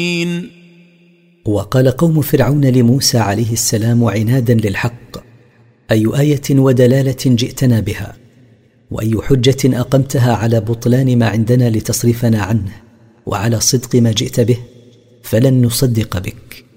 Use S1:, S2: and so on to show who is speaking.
S1: وقال قوم فرعون لموسى عليه السلام عنادا للحق: أي آية ودلالة جئتنا بها؟ وأي حجة أقمتها على بطلان ما عندنا لتصرفنا عنه وعلى صدق ما جئت به؟ فلن نصدق بك.